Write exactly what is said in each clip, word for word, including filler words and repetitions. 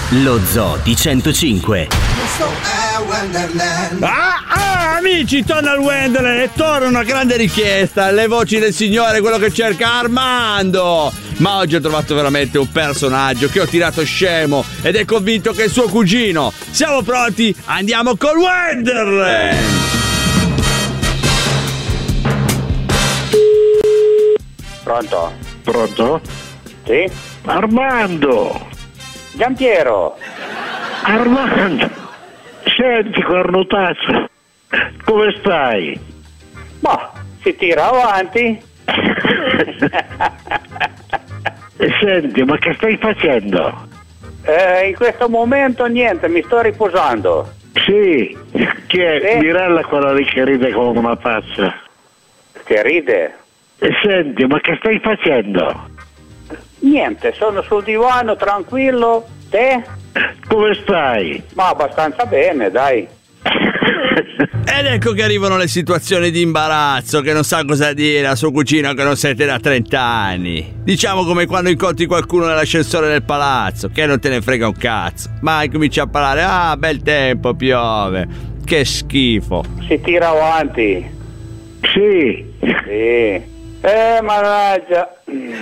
Lo Zoo di centocinque. Questo è Wonderland. Ah, ah, amici, torna il Wonderland e torna una grande richiesta. Le voci del Signore, quello che cerca Armando. Ma oggi ho trovato veramente un personaggio che ho tirato scemo ed è convinto che è suo cugino. Siamo pronti? Andiamo col Wonderland. Pronto? Pronto? Sì? Armando! Giampiero! Armando! Senti, cornutazzo, come stai? Boh, si tira avanti. Senti, ma che stai facendo? Eh, in questo momento niente, mi sto riposando. Sì, chi è? Sì. Mirella quella lì che ride come una pazza. Che ride? Senti, ma che stai facendo? Niente, sono sul divano tranquillo. Te? Come stai? Ma abbastanza bene, dai. Ed ecco che arrivano le situazioni di imbarazzo, che non sa cosa dire a suo cugino che non sente da trenta anni. Diciamo come quando incontri qualcuno nell'ascensore del palazzo, che non te ne frega un cazzo. Ma incomincia a parlare, ah, bel tempo, piove. Che schifo. Si tira avanti. Sì. Sì. Eh, mannaggia.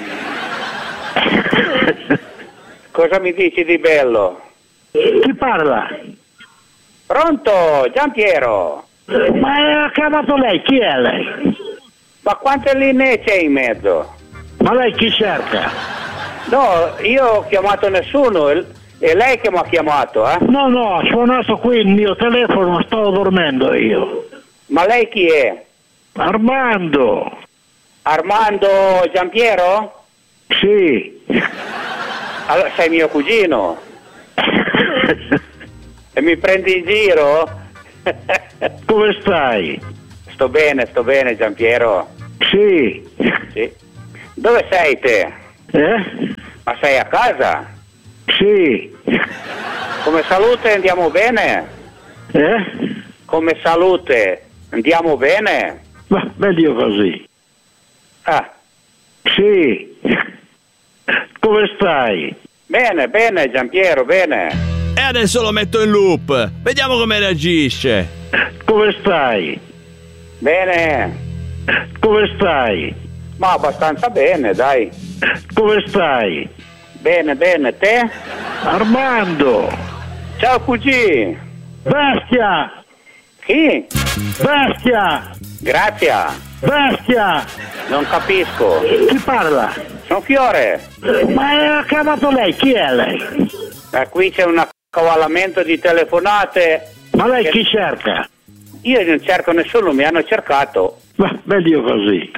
Cosa mi dici di bello? Chi parla? Pronto, Giampiero? Ma ha chiamato lei, chi è lei? Ma quante linee c'è in mezzo? Ma lei chi cerca? No, io ho chiamato nessuno, è è lei che mi ha chiamato, eh? No, no, ha suonato qui il mio telefono, stavo dormendo io. Ma lei chi è? Armando! Armando Giampiero? Sì. Allora, sei mio cugino? E mi prendi in giro? Come stai? Sto bene, sto bene, Giampiero. Sì. Sì. Dove sei te? Eh? Ma sei a casa? Sì. Come salute andiamo bene? Eh? Come salute andiamo bene? Ma meglio così. Ah, Sì. Come stai? bene, bene, Giampiero, bene. E adesso lo metto in loop. Vediamo come reagisce. Come stai? Bene. Come stai? Ma abbastanza bene, dai. Come stai? Bene, bene, te? Armando! Ciao cugino. Bestia! Chi? Bestia! Grazie. Bestia! Non capisco. Chi parla? Sono Fiore. Ma ha chiamato lei, chi è lei? Eh, qui c'è un accavallamento di telefonate. Ma lei Che- chi cerca? Io non cerco nessuno, mi hanno cercato. Ma meglio così.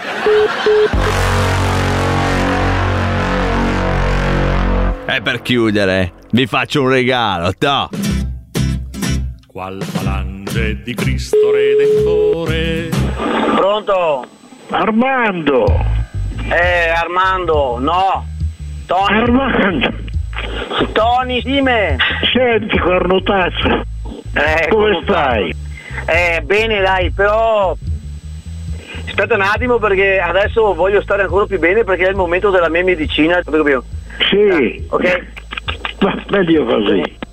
E per chiudere, vi faccio un regalo, toh. Qual falange di Cristo Redentore. Pronto? Armando! Eh, Armando, no. Tony, Armando! Tony Sime. Senti, cornutazzo, Eh, come stai? Eh, bene dai, però aspetta un attimo perché adesso voglio stare ancora più bene perché è il momento della mia medicina, capito? Sì. Ok? Ma meglio così.